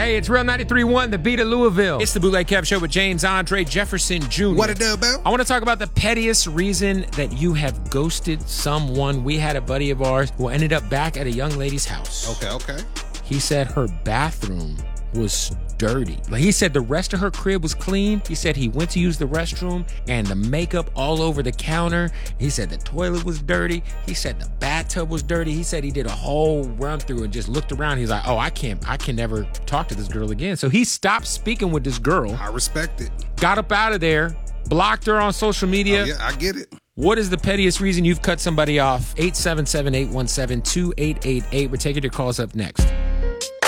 Hey, it's Real 93.1, the beat of Louisville. It's the Bootleg Kev Show with James Andre Jefferson Jr. What it do, Bill? I want to talk about the pettiest reason that you have ghosted someone. We had a buddy of ours who ended up back at a young lady's house. Okay. He said her bathroom was dirty. Like, he said the rest of her crib was clean. He said he went to use the restroom and the makeup all over the counter. He said the toilet was dirty. He said the bathtub was dirty. He said he did a whole run through and just looked around. He's like, oh, I can never talk to this girl again. So he stopped speaking with this girl. I respect it. Got up out of there, blocked her on social media. Oh, yeah, I get it. What is the pettiest reason you've cut somebody off? 877-817-2888. We're taking your calls up next.